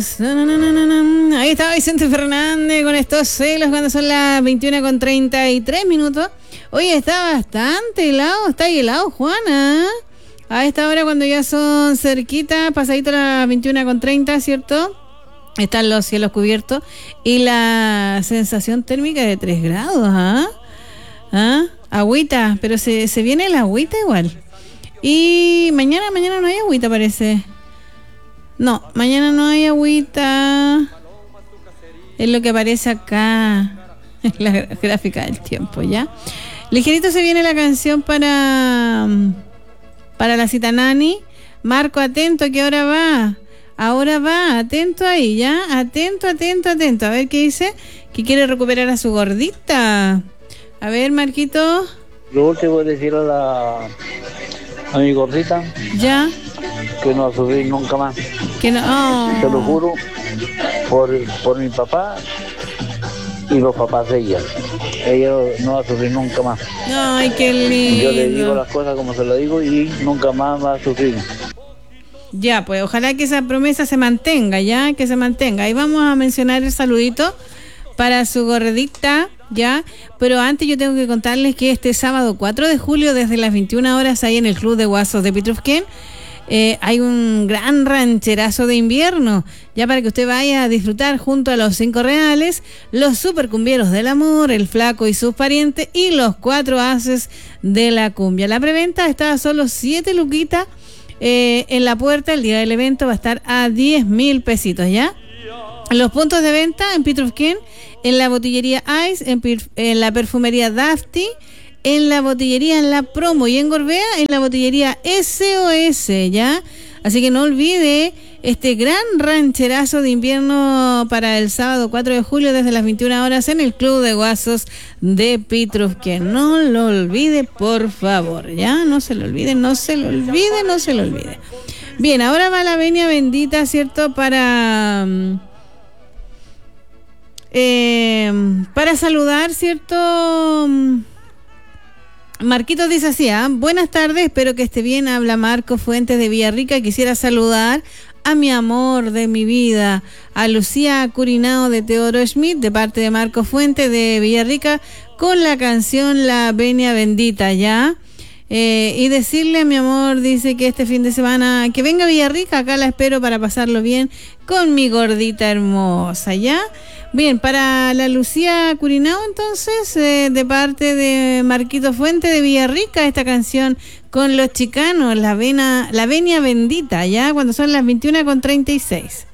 Ahí está Vicente Fernández con estos celos cuando son las 21:33. Oye, está bastante helado, está ahí helado, Juana. A esta hora cuando ya son cerquita, pasadito las 21:30, ¿cierto? Están los cielos cubiertos y la sensación térmica de 3 grados, agüita, pero se viene la agüita igual. Y mañana no hay agüita, parece. No, mañana no hay agüita. Es lo que aparece acá en la gráfica del tiempo, ¿ya? Ligerito se viene la canción para la cita Nani. Marco, atento, que ahora va. Ahora va, atento ahí, ¿ya? Atento. A ver qué dice. Que quiere recuperar a su gordita. A ver, Marquito. Lo último es decir a mi gordita. Ya. Que no va a sufrir nunca más. Que no. Oh. Te lo juro por mi papá y los papás de ella. Ella no va a sufrir nunca más. Ay, qué lindo. Yo le digo las cosas como se lo digo y nunca más va a sufrir. Ya, pues ojalá que esa promesa se mantenga, ya, que se mantenga. Ahí vamos a mencionar el saludito para su gordita, ya. Pero antes yo tengo que contarles que este sábado 4 de julio, desde las 21 horas, ahí en el Club de Guasos de Pitrufquén, hay un gran rancherazo de invierno, ya para que usted vaya a disfrutar junto a los 5 Reales, los supercumbieros del amor, el Flaco y sus parientes y los 4 haces de la cumbia. La preventa está a solo 7 luquitas en la puerta. El día del evento va a estar a 10.000 pesitos, ¿ya? Los puntos de venta en Pitrufquén, en la botillería Ice, en la perfumería Dafty, en la botillería En La Promo y en Gorbea, en la botillería SOS, ¿ya? Así que no olvide este gran rancherazo de invierno para el sábado 4 de julio desde las 21 horas en el Club de Guasos de Pitrufquén. No lo olvide, por favor, ¿ya? No se lo olvide. Bien, ahora va la venia bendita, ¿cierto? Para saludar, ¿cierto? Marquitos dice así, buenas tardes, espero que esté bien, habla Marco Fuentes de Villarrica. Quisiera saludar a mi amor de mi vida, a Lucía Curinao de Teodoro Schmidt, de parte de Marco Fuentes de Villarrica, con la canción La Venia Bendita, ¿ya? Y decirle a mi amor, dice que este fin de semana, que venga a Villarrica, acá la espero para pasarlo bien con mi gordita hermosa, ¿ya? Bien, para la Lucía Curinao, entonces, de parte de Marquito Fuente de Villarrica, esta canción con los chicanos, la venia bendita, ¿ya? Cuando son las 21:36.